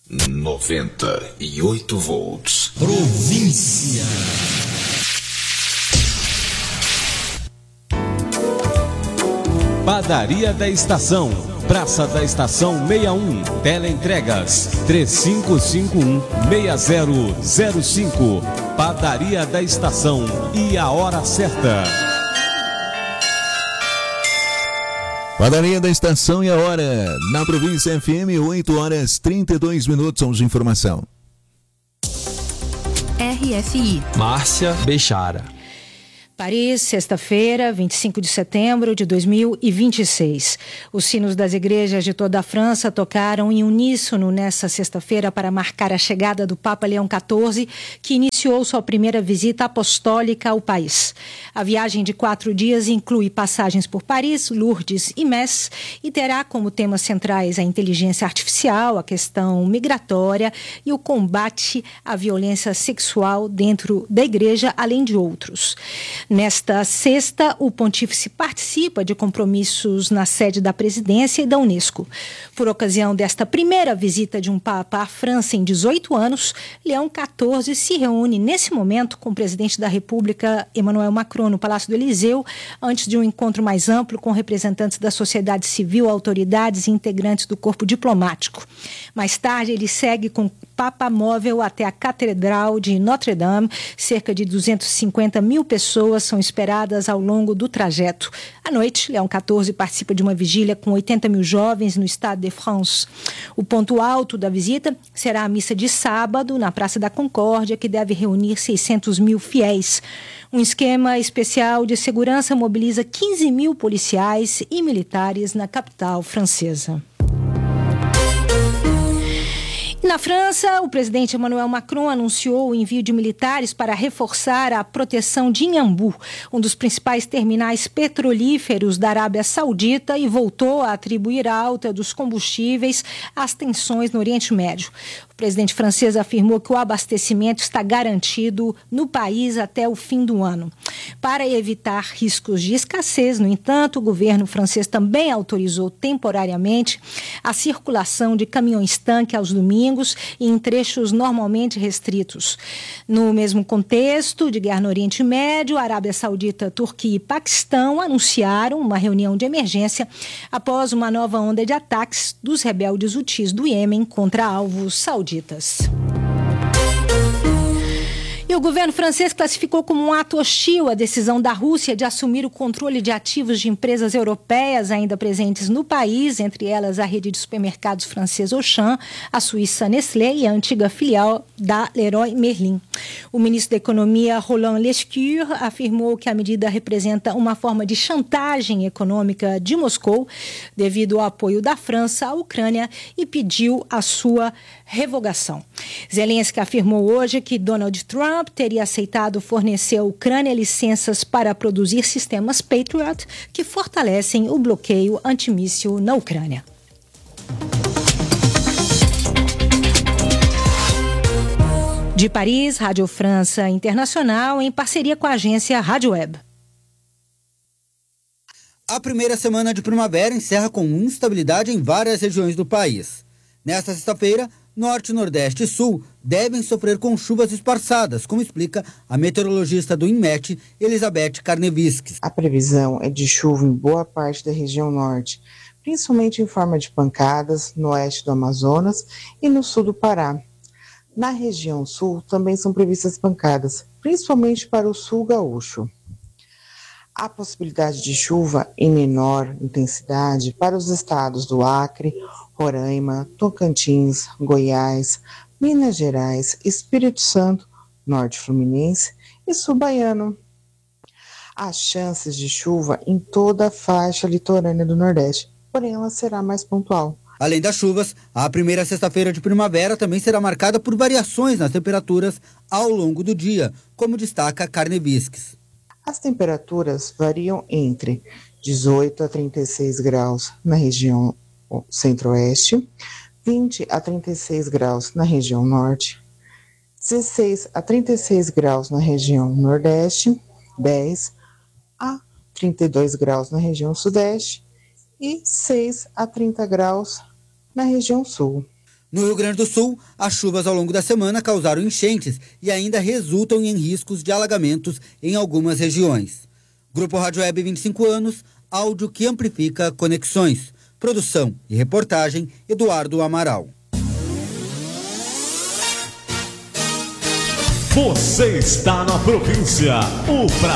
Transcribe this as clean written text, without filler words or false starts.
98 volts. Província. Padaria da Estação, Praça da Estação 61, Teleentregas 3551-6005. Padaria da Estação e a hora certa. Padaria da Estação e a hora. Na Província FM, 8h32. Vamos de informação. RFI. Márcia Bechara. Paris, sexta-feira, 25 de setembro de 2026. Os sinos das igrejas de toda a França tocaram em uníssono nesta sexta-feira para marcar a chegada do Papa Leão XIV, que iniciou sua primeira visita apostólica ao país. A viagem de 4 dias inclui passagens por Paris, Lourdes e Metz e terá como temas centrais a inteligência artificial, a questão migratória e o combate à violência sexual dentro da igreja, além de outros. Nesta sexta, o pontífice participa de compromissos na sede da presidência e da Unesco. Por ocasião desta primeira visita de um Papa à França em 18 anos, Leão XIV se reúne nesse momento com o presidente da República, Emmanuel Macron, no Palácio do Eliseu, antes de um encontro mais amplo com representantes da sociedade civil, autoridades e integrantes do corpo diplomático. Mais tarde, ele segue com o Papa móvel até a Catedral de Notre-Dame. Cerca de 250 mil pessoas são esperadas ao longo do trajeto. À noite, Leão XIV participa de uma vigília com 80 mil jovens no Stade de France. O ponto alto da visita será a missa de sábado na Praça da Concórdia, que deve reunir 600 mil fiéis. Um esquema especial de segurança mobiliza 15 mil policiais e militares na capital francesa. Na França, o presidente Emmanuel Macron anunciou o envio de militares para reforçar a proteção de Inhambu, um dos principais terminais petrolíferos da Arábia Saudita, e voltou a atribuir a alta dos combustíveis às tensões no Oriente Médio. O presidente francês afirmou que o abastecimento está garantido no país até o fim do ano. Para evitar riscos de escassez, no entanto, o governo francês também autorizou temporariamente a circulação de caminhões-tanque aos domingos e em trechos normalmente restritos. No mesmo contexto de guerra no Oriente Médio, a Arábia Saudita, Turquia e Paquistão anunciaram uma reunião de emergência após uma nova onda de ataques dos rebeldes hutis do Iêmen contra alvos sauditas. E o governo francês classificou como um ato hostil a decisão da Rússia de assumir o controle de ativos de empresas europeias ainda presentes no país, entre elas a rede de supermercados francesa Auchan, a suíça Nestlé e a antiga filial da Leroy Merlin. O ministro da Economia, Roland Lescure, afirmou que a medida representa uma forma de chantagem econômica de Moscou devido ao apoio da França à Ucrânia e pediu a sua revogação. Zelensky afirmou hoje que Donald Trump teria aceitado fornecer à Ucrânia licenças para produzir sistemas Patriot que fortalecem o bloqueio antimíssil na Ucrânia. De Paris, Rádio França Internacional, em parceria com a agência Rádio Web. A primeira semana de primavera encerra com instabilidade em várias regiões do país. Nesta sexta-feira, Norte, Nordeste e Sul devem sofrer com chuvas esparçadas, como explica a meteorologista do INMET, Elizabeth Karneviskis. A previsão é de chuva em boa parte da região norte, principalmente em forma de pancadas no oeste do Amazonas e no sul do Pará. Na região sul também são previstas pancadas, principalmente para o sul gaúcho. Há possibilidade de chuva em menor intensidade para os estados do Acre, Roraima, Tocantins, Goiás, Minas Gerais, Espírito Santo, Norte Fluminense e Sul Baiano. Há chances de chuva em toda a faixa litorânea do Nordeste, porém ela será mais pontual. Além das chuvas, a primeira sexta-feira de primavera também será marcada por variações nas temperaturas ao longo do dia, como destaca Karneviskis. As temperaturas variam entre 18 a 36 graus na região centro-oeste, 20 a 36 graus na região norte, 16 a 36 graus na região nordeste, 10 a 32 graus na região sudeste e 6 a 30 graus na região sul. No Rio Grande do Sul, as chuvas ao longo da semana causaram enchentes e ainda resultam em riscos de alagamentos em algumas regiões. Grupo Rádio Web 25 anos, áudio que amplifica conexões. Produção e reportagem, Eduardo Amaral. Você está na província.